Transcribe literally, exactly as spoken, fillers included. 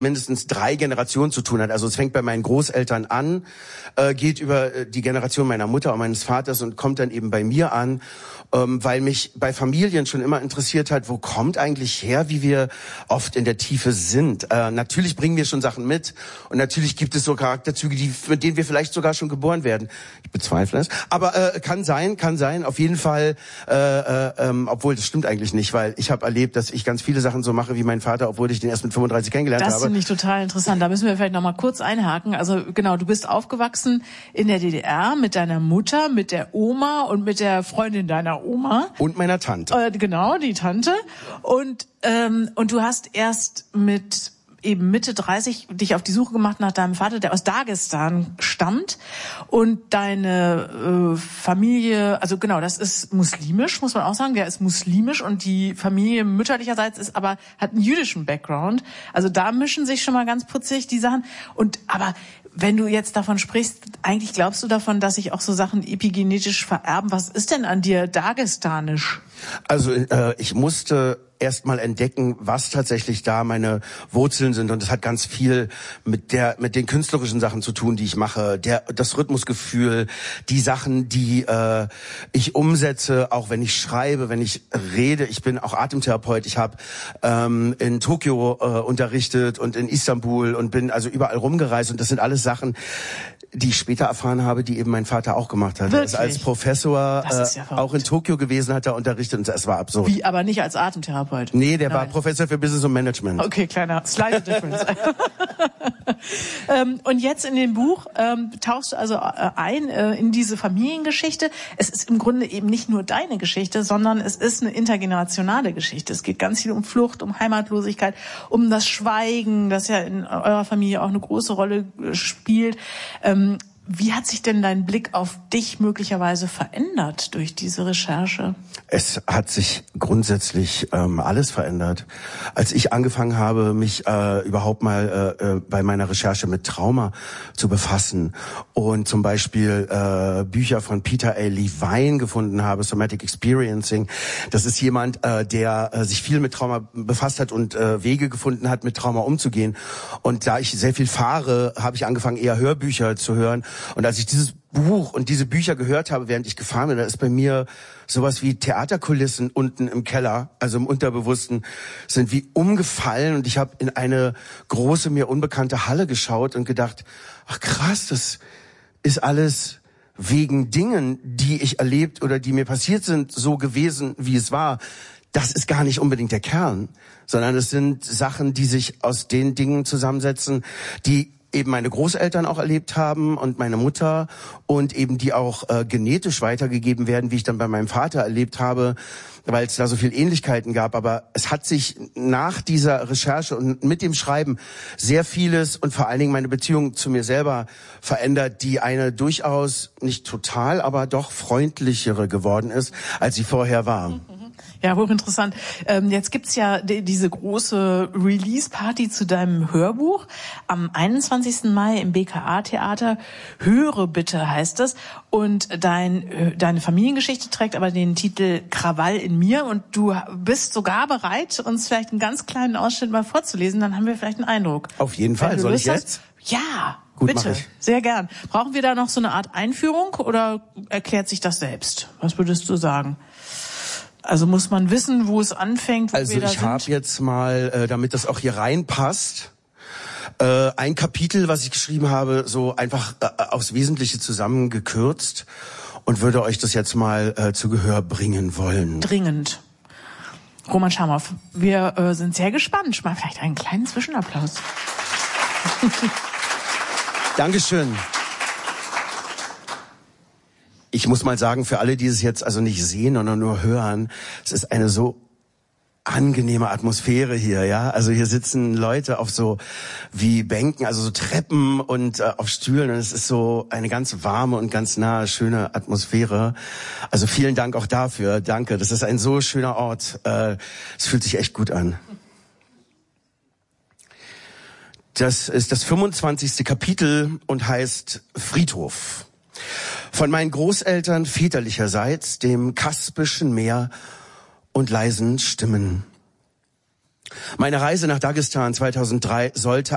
mindestens drei Generationen zu tun hat. Also es fängt bei meinen Großeltern an, äh, geht über äh, die Generation meiner Mutter und meines Vaters und kommt dann eben bei mir an, ähm, weil mich bei Familien schon immer interessiert hat, wo kommt eigentlich her, wie wir oft in der Tiefe sind. Äh, natürlich bringen wir schon Sachen mit und natürlich gibt es so Charakterzüge, die, mit denen wir vielleicht sogar schon geboren werden. Ich bezweifle es, aber äh, kann sein, kann sein. Auf jeden Fall, äh, äh, ähm, obwohl das stimmt eigentlich nicht, weil ich habe erlebt, dass ich ganz viele Sachen so mache wie mein Vater, obwohl ich den erst mit fünfunddreißig kennengelernt das habe. Das finde ich total interessant. Da müssen wir vielleicht noch mal kurz einhaken. Also genau, du bist aufgewachsen in der D D R mit deiner Mutter, mit der Oma und mit der Freundin deiner Oma. Und meiner Tante. Äh, genau, die Tante. Und, ähm, und du hast erst mit eben Mitte dreißig dich auf die Suche gemacht nach deinem Vater, der aus Dagestan stammt. Und deine äh, Familie, also genau, das ist muslimisch, muss man auch sagen. Der ist muslimisch und die Familie mütterlicherseits ist aber, hat einen jüdischen Background. Also da mischen sich schon mal ganz putzig die Sachen. Und aber wenn du jetzt davon sprichst, eigentlich glaubst du davon, dass sich auch so Sachen epigenetisch vererben. Was ist denn an dir dagestanisch? Also äh, ich musste erst mal entdecken, was tatsächlich da meine Wurzeln sind, und das hat ganz viel mit der mit den künstlerischen Sachen zu tun, die ich mache, der das Rhythmusgefühl, die Sachen, die äh, ich umsetze, auch wenn ich schreibe, wenn ich rede. Ich bin auch Atemtherapeut. Ich habe ähm, in Tokio äh, unterrichtet und in Istanbul und bin also überall rumgereist, und das sind alles Sachen, die ich später erfahren habe, die eben mein Vater auch gemacht hat. Er ist als Professor äh, ja auch in Tokio gewesen, hat er unterrichtet, und es war absurd. Wie, aber nicht als Atemtherapeut? Nee, der Nein. war Professor für Business und Management. Okay, kleiner slight difference. ähm, und jetzt in dem Buch ähm, tauchst du also äh, ein äh, in diese Familiengeschichte. Es ist im Grunde eben nicht nur deine Geschichte, sondern es ist eine intergenerationale Geschichte. Es geht ganz viel um Flucht, um Heimatlosigkeit, um das Schweigen, das ja in eurer Familie auch eine große Rolle äh, spielt. Ähm, Wie hat sich denn dein Blick auf dich möglicherweise verändert durch diese Recherche? Es hat sich grundsätzlich ähm, alles verändert. Als ich angefangen habe, mich äh, überhaupt mal äh, bei meiner Recherche mit Trauma zu befassen und zum Beispiel äh, Bücher von Peter A. Levine gefunden habe, Somatic Experiencing, das ist jemand, äh, der äh, sich viel mit Trauma befasst hat und äh, Wege gefunden hat, mit Trauma umzugehen. Und da ich sehr viel fahre, habe ich angefangen, eher Hörbücher zu hören. Und als ich dieses Buch und diese Bücher gehört habe, während ich gefahren bin, da ist bei mir sowas wie Theaterkulissen unten im Keller, also im Unterbewussten, sind wie umgefallen, und ich habe in eine große, mir unbekannte Halle geschaut und gedacht, ach krass, das ist alles wegen Dingen, die ich erlebt oder die mir passiert sind, so gewesen, wie es war. Das ist gar nicht unbedingt der Kern, sondern es sind Sachen, die sich aus den Dingen zusammensetzen, die eben meine Großeltern auch erlebt haben und meine Mutter, und eben die auch äh, genetisch weitergegeben werden, wie ich dann bei meinem Vater erlebt habe, weil es da so viel Ähnlichkeiten gab. Aber es hat sich nach dieser Recherche und mit dem Schreiben sehr vieles und vor allen Dingen meine Beziehung zu mir selber verändert, die eine durchaus nicht total, aber doch freundlichere geworden ist, als sie vorher war. Ja, hochinteressant. Ähm, jetzt gibt's ja die, diese große Release-Party zu deinem Hörbuch am einundzwanzigsten Mai im B K A-Theater. Höre bitte heißt es. Und dein, deine Familiengeschichte trägt aber den Titel Krawall in mir. Und du bist sogar bereit, uns vielleicht einen ganz kleinen Ausschnitt mal vorzulesen. Dann haben wir vielleicht einen Eindruck. Auf jeden Fall. Soll ich jetzt? Ja, Gut, bitte. Sehr gern. Brauchen wir da noch so eine Art Einführung oder erklärt sich das selbst? Was würdest du sagen? Also muss man wissen, wo es anfängt, wo also wir da ich sind? habe jetzt mal, äh, damit das auch hier reinpasst, äh, ein Kapitel, was ich geschrieben habe, so einfach äh, aufs Wesentliche zusammengekürzt, und würde euch das jetzt mal äh, zu Gehör bringen wollen. Dringend. Roman Schamow, wir äh, sind sehr gespannt. Mal vielleicht einen kleinen Zwischenapplaus. Dankeschön. Ich muss mal sagen, für alle, die es jetzt also nicht sehen, sondern nur hören, es ist eine so angenehme Atmosphäre hier, ja. Also hier sitzen Leute auf so wie Bänken, also so Treppen und äh, auf Stühlen, und es ist so eine ganz warme und ganz nahe, schöne Atmosphäre. Also vielen Dank auch dafür. Danke. Das ist ein so schöner Ort. Äh, es fühlt sich echt gut an. Das ist das fünfundzwanzigste Kapitel und heißt Friedhof. Von meinen Großeltern väterlicherseits, dem Kaspischen Meer und leisen Stimmen. Meine Reise nach Dagestan zweitausenddrei sollte